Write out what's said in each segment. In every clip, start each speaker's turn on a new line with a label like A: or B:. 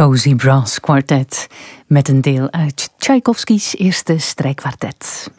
A: Cozy Brass Quartet met een deel uit Tchaikovskys eerste strijkkwartet.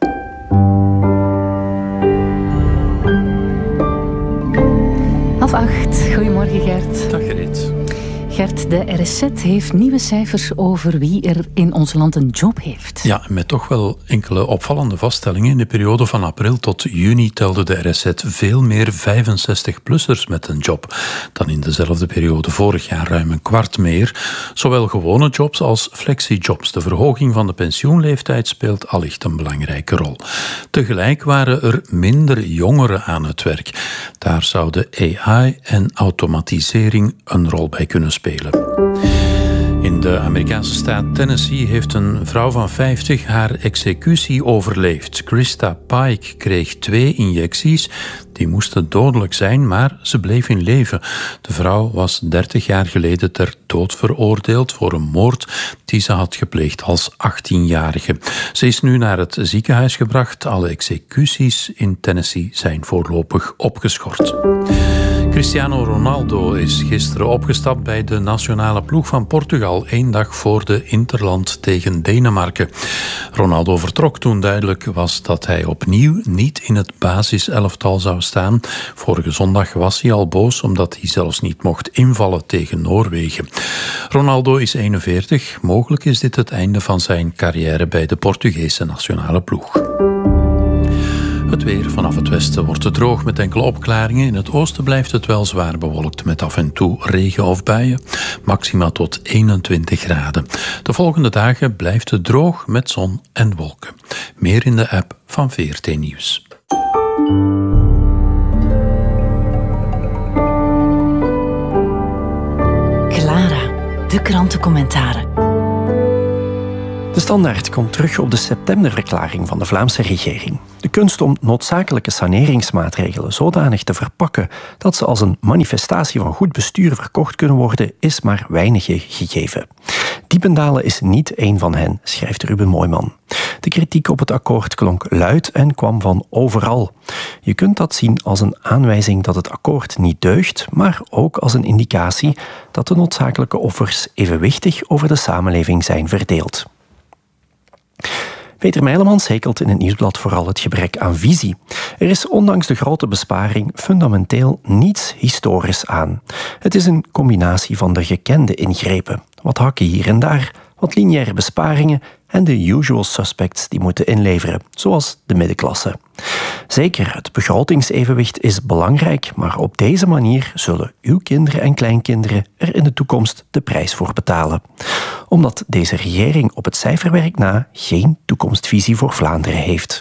A: Half 8. Goedemorgen, Gert.
B: Dag, Gerrit.
A: Gert, de RSZ heeft nieuwe cijfers over wie er in ons land een job heeft.
B: Ja, met toch wel enkele opvallende vaststellingen. In de periode van april tot juni telde de RSZ veel meer 65-plussers met een job dan in dezelfde periode vorig jaar, ruim een kwart meer. Zowel gewone jobs als flexijobs. De verhoging van de pensioenleeftijd speelt allicht een belangrijke rol. Tegelijk waren er minder jongeren aan het werk. Daar zouden AI en automatisering een rol bij kunnen spelen. In de Amerikaanse staat Tennessee heeft een vrouw van 50 haar executie overleefd. Krista Pike kreeg 2 injecties. Die moesten dodelijk zijn, maar ze bleef in leven. De vrouw was 30 jaar geleden ter dood veroordeeld voor een moord die ze had gepleegd als 18-jarige. Ze is nu naar het ziekenhuis gebracht. Alle executies in Tennessee zijn voorlopig opgeschort. Cristiano Ronaldo is gisteren opgestapt bij de nationale ploeg van Portugal, 1 dag voor de interland tegen Denemarken. Ronaldo vertrok toen duidelijk was dat hij opnieuw niet in het basiselftal zou staan. Vorige zondag was hij al boos omdat hij zelfs niet mocht invallen tegen Noorwegen. Ronaldo is 41. Mogelijk is dit het einde van zijn carrière bij de Portugese nationale ploeg. Het weer. Vanaf het westen wordt het droog met enkele opklaringen. In het oosten blijft het wel zwaar bewolkt met af en toe regen of buien. Maxima tot 21 graden. De volgende dagen blijft het droog met zon en wolken. Meer in de app van VRT Nieuws.
A: Clara, de krantencommentaren.
C: De Standaard komt terug op de septemberverklaring van de Vlaamse regering. De kunst om noodzakelijke saneringsmaatregelen zodanig te verpakken dat ze als een manifestatie van goed bestuur verkocht kunnen worden, is maar weinig gegeven. Diependalen is niet één van hen, schrijft Ruben Mooijman. De kritiek op het akkoord klonk luid en kwam van overal. Je kunt dat zien als een aanwijzing dat het akkoord niet deugt, maar ook als een indicatie dat de noodzakelijke offers evenwichtig over de samenleving zijn verdeeld. Peter Meilemans hekelt in het Nieuwsblad vooral het gebrek aan visie. Er is ondanks de grote besparing fundamenteel niets historisch aan. Het is een combinatie van de gekende ingrepen. Wat hakken hier en daar, wat lineaire besparingen en de usual suspects die moeten inleveren, zoals de middenklasse. Zeker, het begrotingsevenwicht is belangrijk, maar op deze manier zullen uw kinderen en kleinkinderen er in de toekomst de prijs voor betalen. Omdat deze regering op het cijferwerk na geen toekomstvisie voor Vlaanderen heeft.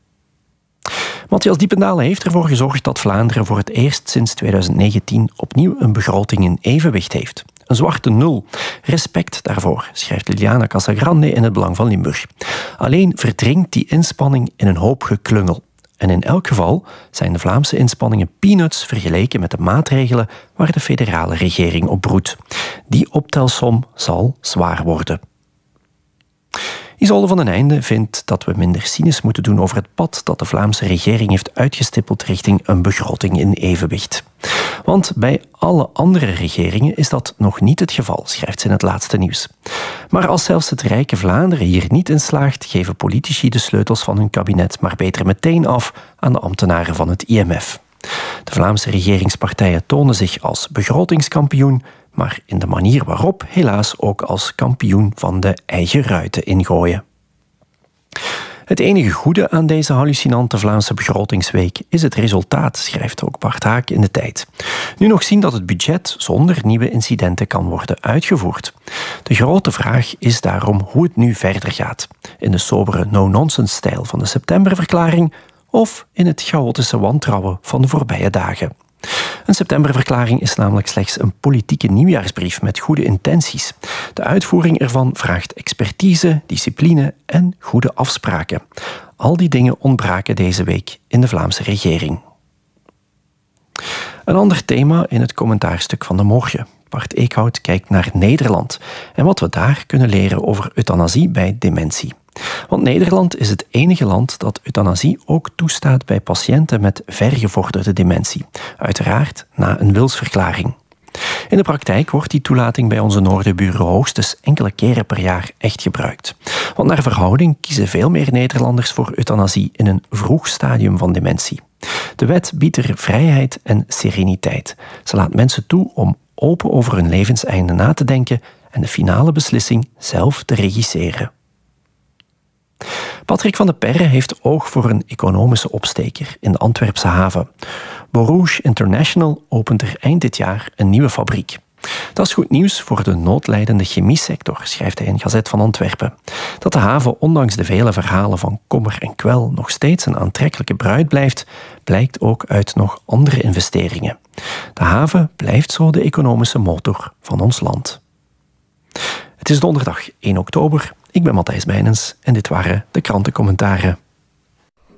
C: Matthias Diependalen heeft ervoor gezorgd dat Vlaanderen voor het eerst sinds 2019 opnieuw een begroting in evenwicht heeft. Een zwarte nul. Respect daarvoor, schrijft Liliana Casagrande in het Belang van Limburg. Alleen verdrinkt die inspanning in een hoop geklungel. En in elk geval zijn de Vlaamse inspanningen peanuts vergeleken met de maatregelen waar de federale regering op broedt. Die optelsom zal zwaar worden. Isolde van den Einde vindt dat we minder cynisch moeten doen over het pad dat de Vlaamse regering heeft uitgestippeld richting een begroting in evenwicht. Want bij alle andere regeringen is dat nog niet het geval, schrijft ze in het laatste nieuws. Maar als zelfs het rijke Vlaanderen hier niet in slaagt, geven politici de sleutels van hun kabinet maar beter meteen af aan de ambtenaren van het IMF. De Vlaamse regeringspartijen tonen zich als begrotingskampioen, maar in de manier waarop helaas ook als kampioen van de eigen ruiten ingooien. Het enige goede aan deze hallucinante Vlaamse begrotingsweek is het resultaat, schrijft ook Bart Haak in de Tijd. Nu nog zien dat het budget zonder nieuwe incidenten kan worden uitgevoerd. De grote vraag is daarom hoe het nu verder gaat. In de sobere no-nonsense-stijl van de septemberverklaring of in het chaotische wantrouwen van de voorbije dagen. Een septemberverklaring is namelijk slechts een politieke nieuwjaarsbrief met goede intenties. De uitvoering ervan vraagt expertise, discipline en goede afspraken. Al die dingen ontbraken deze week in de Vlaamse regering. Een ander thema in het commentaarstuk van de morgen. Bart Eekhout kijkt naar Nederland en wat we daar kunnen leren over euthanasie bij dementie. Want Nederland is het enige land dat euthanasie ook toestaat bij patiënten met vergevorderde dementie. Uiteraard na een wilsverklaring. In de praktijk wordt die toelating bij onze noordenburen hoogstens enkele keren per jaar echt gebruikt. Want naar verhouding kiezen veel meer Nederlanders voor euthanasie in een vroeg stadium van dementie. De wet biedt er vrijheid en sereniteit. Ze laat mensen toe om open over hun levenseinde na te denken en de finale beslissing zelf te regisseren. Patrick van de Perre heeft oog voor een economische opsteker in de Antwerpse haven. Borouge International opent er eind dit jaar een nieuwe fabriek. Dat is goed nieuws voor de noodlijdende chemiesector, schrijft hij in Gazet van Antwerpen. Dat de haven ondanks de vele verhalen van kommer en kwel nog steeds een aantrekkelijke bruid blijft, blijkt ook uit nog andere investeringen. De haven blijft zo de economische motor van ons land. Het is donderdag 1 oktober. Ik ben Matthijs Bijnens en dit waren de krantencommentaren.